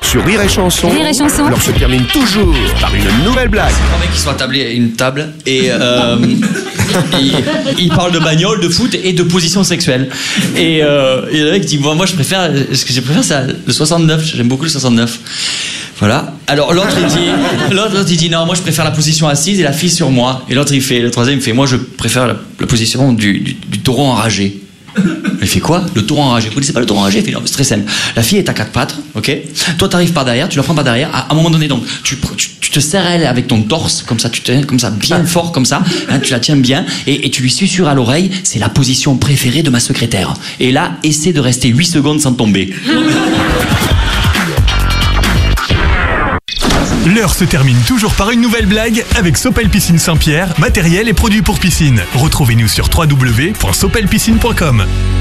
sur Rire et Chanson. Rire et Chanson. L'heure se termine toujours par une nouvelle blague. Un mec qui sont attablés à une table et il parle de bagnole, de foot et de position sexuelle. Et le mec dit moi ce que je préfère c'est le 69, j'aime beaucoup le 69. Voilà. Alors l'autre il dit non, moi je préfère la position assise et la fille sur moi. Et le troisième il fait moi je préfère la position du taureau enragé. Il fait quoi? Le taureau enragé. Vous connaissez pas le taureau enragé? Il fait non, c'est très simple. La fille est à quatre pattes, ok? Toi t'arrives par derrière, tu la prends par derrière. À un moment donné donc tu te serres elle avec ton torse comme ça, bien fort comme ça. Hein, tu la tiens bien et tu lui susurres à l'oreille. C'est la position préférée de ma secrétaire. Et là, essaie de rester 8 secondes sans tomber. L'heure se termine toujours par une nouvelle blague avec Sopel Piscine Saint-Pierre, matériel et produits pour piscine. Retrouvez-nous sur www.sopelpiscine.com.